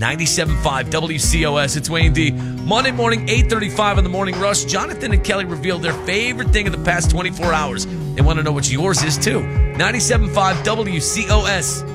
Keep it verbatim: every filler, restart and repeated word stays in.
ninety-seven point five W C O S. It's Wayne D. Monday morning, eight thirty-five on the Morning Rush. Jonathan and Kelly revealed their favorite thing of the past twenty-four hours. They want to know what yours is, too. ninety-seven point five W C O S.